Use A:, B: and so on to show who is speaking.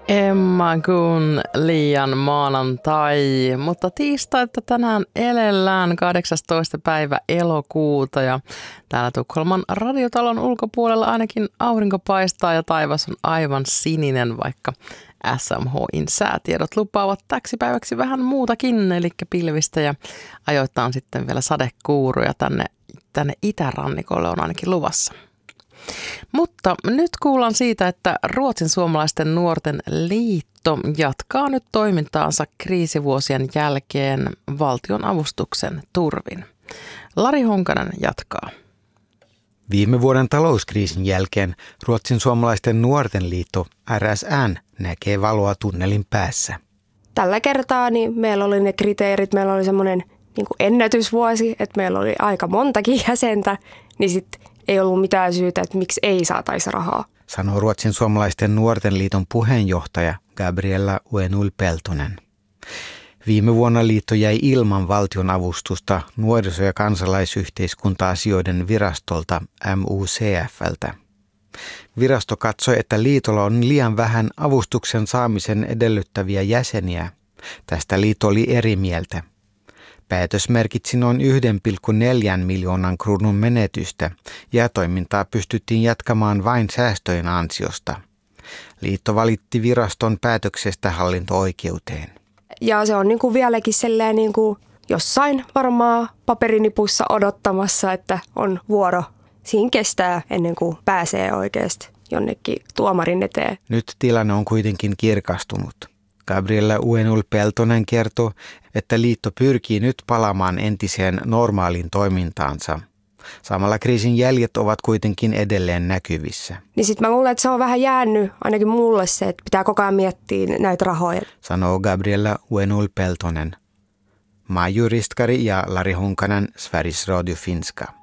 A: Emma kun liian maanantai, mutta tiistaita tänään elellään 18. päivä elokuuta ja täällä Tukholman radiotalon ulkopuolella ainakin aurinko paistaa ja taivas on aivan sininen, vaikka SMH:n säätiedot lupaavat täksi päiväksi vähän muutakin, eli pilvistä ja ajoittain sitten vielä sadekuuruja tänne itärannikolle on ainakin luvassa. Mutta nyt kuullaan siitä, että Ruotsin suomalaisten nuorten liitto jatkaa nyt toimintaansa kriisivuosien jälkeen valtion avustuksen turvin. Lari Honkanen jatkaa.
B: Viime vuoden talouskriisin jälkeen Ruotsin suomalaisten nuorten liitto RSN näkee valoa tunnelin päässä.
C: Tällä kertaa niin meillä oli ne kriteerit, meillä oli semmoinen ennätysvuosi, että meillä oli aika montakin jäsentä, niin sitten ei ollut mitään syytä, että miksi ei saataisi rahaa.
B: Sanoo Ruotsin suomalaisten nuorten liiton puheenjohtaja Gabriella Uenul-Peltonen. Viime vuonna liitto jäi ilman valtion avustusta nuoriso- ja kansalaisyhteiskunta-asioiden virastolta MUCF:ltä. Virasto katsoi, että liitolla on liian vähän avustuksen saamisen edellyttäviä jäseniä. Tästä liitto oli eri mieltä. Päätös merkitsi noin 1,4 miljoonan kruunun menetystä ja toimintaa pystyttiin jatkamaan vain säästöjen ansiosta. Liitto valitti viraston päätöksestä hallinto-oikeuteen.
C: Ja se on vieläkin jossain varmaan paperinipussa odottamassa, että on vuoro. Siinä kestää ennen kuin pääsee oikeasti jonnekin tuomarin eteen.
B: Nyt tilanne on kuitenkin kirkastunut. Gabriella Uenul-Peltonen kertoo, että liitto pyrkii nyt palaamaan entiseen normaaliin toimintaansa. Samalla kriisin jäljet ovat kuitenkin edelleen näkyvissä.
C: Niin sit mä luulen, että se on vähän jäänyt ainakin mulle se, että pitää koko ajan miettiä näitä rahoja.
B: Sanoo Gabriella Uenul-Peltonen. Maju Ristkari ja Lari Honkanen, Sveriges Radio Finska.